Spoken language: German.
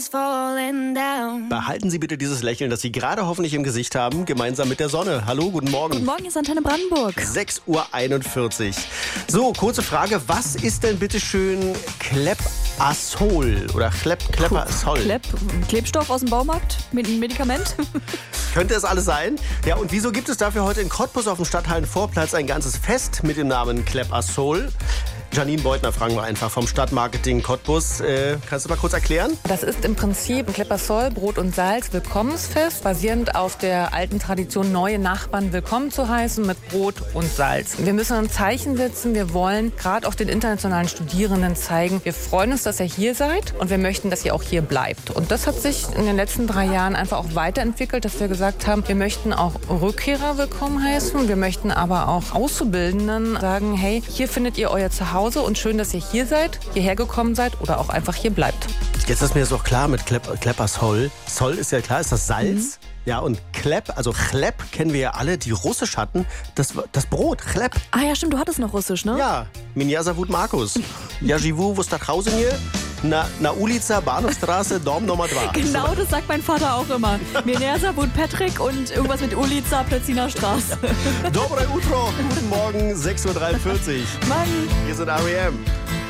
Behalten Sie bitte dieses Lächeln, das Sie gerade hoffentlich im Gesicht haben, gemeinsam mit der Sonne. Hallo, guten Morgen. Guten Morgen, hier ist Antenne Brandenburg. 6:41 Uhr. So, kurze Frage. Was ist denn bitte schön Klebasol oder Klebasol? Klebstoff aus dem Baumarkt mit einem Medikament? Könnte es alles sein? Ja, und wieso gibt es dafür heute in Cottbus auf dem Stadthallenvorplatz ein ganzes Fest mit dem Namen Klebasol? Janine Beutner fragen wir einfach vom Stadtmarketing Cottbus. Kannst du mal kurz erklären? Das ist im Prinzip ein Klebasol, Brot und Salz Willkommensfest, basierend auf der alten Tradition, neue Nachbarn willkommen zu heißen mit Brot und Salz. Wir müssen ein Zeichen setzen. Wir wollen gerade auch den internationalen Studierenden zeigen, wir freuen uns, dass ihr hier seid und wir möchten, dass ihr auch hier bleibt. Und das hat sich in den letzten 3 Jahren einfach auch weiterentwickelt, dass wir gesagt haben, wir möchten auch Rückkehrer willkommen heißen. Wir möchten aber auch Auszubildenden sagen, hey, hier findet ihr euer Zuhause und schön, dass ihr hier seid, hierher gekommen seid oder auch einfach hier bleibt. Jetzt ist mir das auch klar mit Klebasol. Sol ist ja klar, ist das Salz. Ja, und Chleb kennen wir ja alle, die Russisch hatten, das Brot, Chleb. Ah ja, stimmt, du hattest noch Russisch, ne? Ja, Меня zовут Markus. Ja живу в Osterhausen na Ulica, Bahnhofstraße, Dom Nummer 2. Genau, das sagt mein Vater auch immer. Mir wohnt Patrick und irgendwas mit Ulica, Plötziner Straße. Dobre Utro, guten Morgen, 6:43 Uhr. Mann. Hier sind R.E.M.